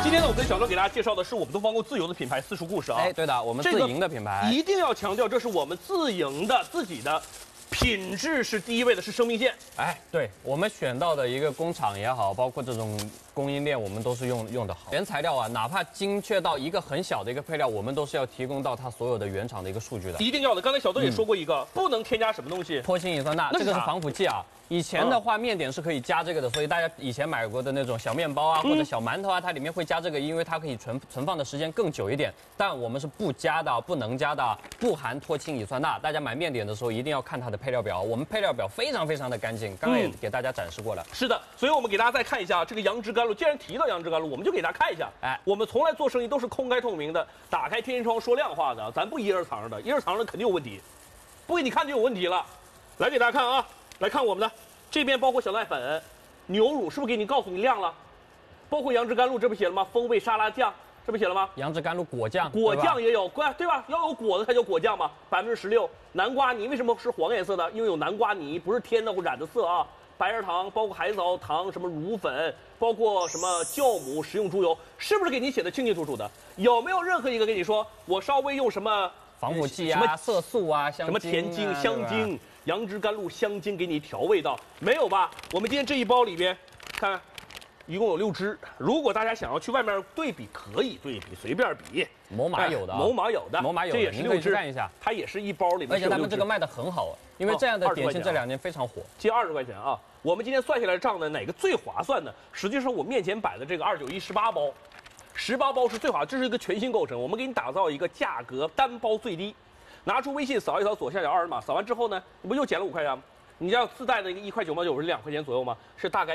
今天呢，我跟小周给大家介绍的是我们东方购自营的品牌私塾故事啊。 哎，对的，我们自营的品牌， 一定要强调，这是我们自营的自己的。品质是第一位的，是生命线。 哎，对我们选到的一个工厂也好，包括这种供应链，我们都是用的好。原材料啊，哪怕精确到一个很小的一个配料，我们都是要提供到它所有的原厂的一个数据的。 一定要的。刚才小豆也说过一个，不能添加什么东西， 脱氢乙酸钠，这个是防腐剂啊。以前的话，面点是可以加这个的，所以大家以前买过的那种小面包啊，或者小馒头啊，它里面会加这个，因为它可以存放的时间更久一点。但我们是不加的，不能加的，不含脱氢乙酸钠。大家买面点的时候一定要看它的配料表，我们配料表非常非常的干净，刚才也给大家展示过了。 是的，所以我们给大家再看一下这个杨枝甘露。既然提到杨枝甘露，我们就给大家看一下。哎，我们从来做生意都是公开透明的，打开天窗说亮话的，咱不掖着藏着的，掖着藏着肯定有问题，不给你看就有问题了。来给大家看啊，来看我们的。这边包括小麦粉、牛乳，是不是给你告诉你亮了？包括杨枝甘露，这不写了吗？风味沙拉酱，这不写了吗？ 杨枝甘露果酱， 果酱也有，对吧？要有果子才叫果酱嘛。16%南瓜泥为什么是黄颜色的？因为有南瓜泥，不是添的或染的色啊。白砂糖，包括海藻糖，什么乳粉，包括什么酵母、食用猪油，是不是给你写的清清楚楚的？有没有任何一个跟你说我稍微用什么防腐剂啊、色素啊、香精啊、 什么甜精、香精？杨枝甘露香精给你调味道，没有吧？我们今天这一包里边，看，一共有6支。如果大家想要去外面对比，可以对比，随便比。 某马有的， 某马有的，这也是6支， 看一下， 它也是一包里面。 而且他们这个卖的很好，因为这样的点心这2年非常火， 接20块钱啊！我们今天算下来账呢，哪个最划算呢？实际上我面前摆的这个291 18包，18包是最划，这是一个全新构成，我们给你打造一个价格单包最低。拿出微信扫一扫左下角二维码，扫完之后呢，你不又减了5块钱吗？你要自带的一个1.9块9是2块钱左右吗？是大概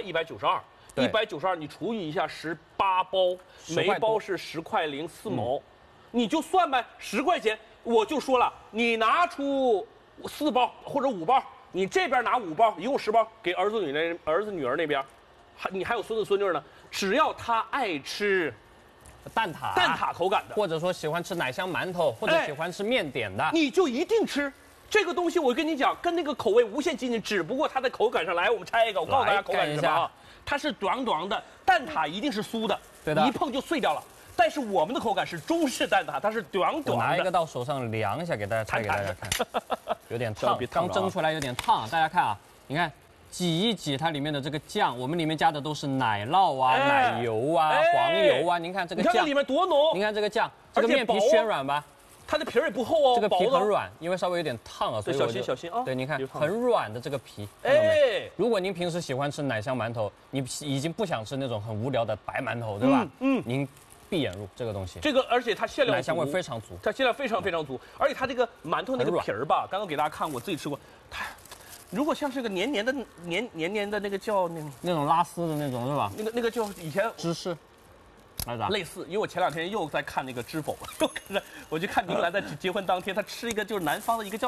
192，192你除以一下18包，每包是10块04毛，你就算呗，10块钱，我就说了，你拿出4包或者5包，你这边拿5包，一共10包，给儿子女儿那边，你还有孙子孙女呢，只要他爱吃。蛋挞口感的， 或者说喜欢吃奶香馒头，或者喜欢吃面点的， 你就一定吃这个东西。我跟你讲，跟那个口味无限接近，只不过它的口感上来，我们拆一个，我告诉大家口感是什么啊？它是短的，蛋挞一定是酥的，对的，一碰就碎掉了。但是我们的口感是中式蛋挞，它是短的。 拿一个到手上量一下，给大家拆给大家看，有点烫，刚蒸出来有点烫，大家看啊，你看。挤一挤它里面的这个酱，我们里面加的都是奶酪啊、奶油啊、黄油啊。您看这个酱， 你看里面多浓。 您看这个酱，这个面皮暄软吧？ 它的皮儿也不厚哦， 这个皮很软，因为稍微有点烫啊，所以小心啊。 对，您看很软的这个皮。哎，如果您平时喜欢吃奶香馒头，你已经不想吃那种很无聊的白馒头，对吧？您闭眼入这个东西。 这个而且它馅料奶香味非常足， 它馅料非常足，而且它这个馒头那个皮儿吧，刚刚给大家看，我自己吃过，它。如果像是个黏黏的那个叫那种拉丝的那种是吧？ 那个叫以前芝士， 类似。因为我前2天又在看那个《知否》，又看我就看宁兰在结婚当天，她吃一个就是南方的一个叫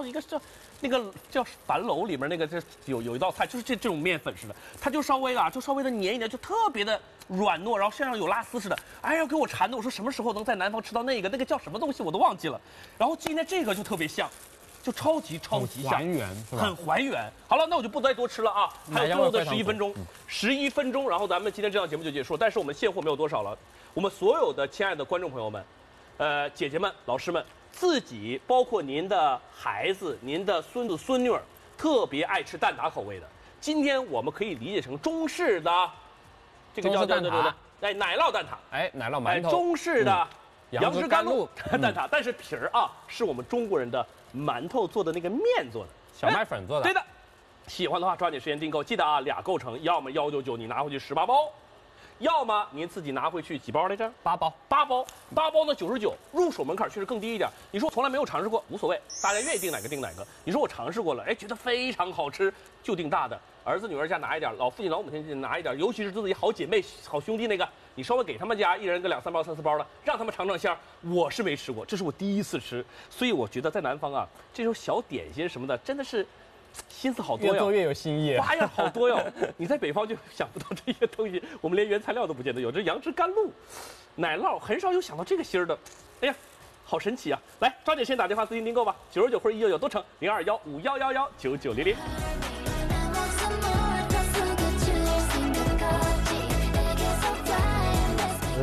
樊楼里面那个有一道菜，就是这种面粉似的，它就稍微的黏一点，就特别的软糯，然后像有拉丝似的。哎呀，给我馋的，我说什么时候能在南方吃到那个叫什么东西我都忘记了。然后今天这个就特别像。就超级像， 还原是吧？ 很还原。好了，那我就不再多吃了啊，还有最后的11分钟，11分钟，然后咱们今天这档节目就结束。但是我们现货没有多少了，我们所有的亲爱的观众朋友们，姐姐们、老师们，自己包括您的孩子、您的孙子孙女儿，特别爱吃蛋挞口味的，今天我们可以理解成中式的，这个叫蛋挞， 奶酪蛋挞， 奶酪馒头， 中式的杨枝甘露蛋挞，但是皮儿啊是我们中国人的。馒头做的那个面做的， 小麦粉做的， 对的。喜欢的话抓紧时间订购，记得啊，2构成，要么199你拿回去18包，要么您自己拿回去几包来着？8包呢99，入手门槛确实更低一点。你说我从来没有尝试过，无所谓，大家愿意订哪个订哪个。你说我尝试过了，哎，觉得非常好吃，就订大的。儿子女儿家拿一点，老父亲老母亲拿一点，尤其是自己好姐妹好兄弟那个，你稍微给他们家一人个2、3包、3、4包的，让他们尝尝鲜儿。我是没吃过，这是我第一次吃，所以我觉得在南方啊，这种小点心什么的，真的是心思好多呀， 越做越有新意， 花样好多哟。你在北方就想不到这些东西，我们连原材料都不见得有。这杨枝甘露、奶酪很少有想到这个芯儿的，哎呀。好神奇啊！来，抓紧时间打电话咨询订购吧，99或者199都成，02151119900。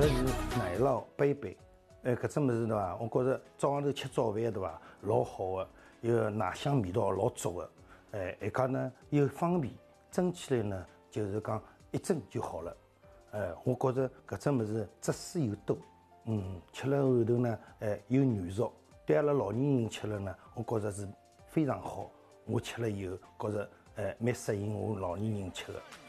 是奶酪杯杯，搿只物事对伐？我觉着早上头吃早饭对伐？老好个，有奶香味道老足个，还讲呢又方便，蒸起来呢就是讲一蒸就好了。我觉着搿只物事汁水又多，吃了后头呢，又软熟，对阿拉老年人吃了呢，我觉着是非常好。我吃了以后觉着蛮适应我老年人吃的。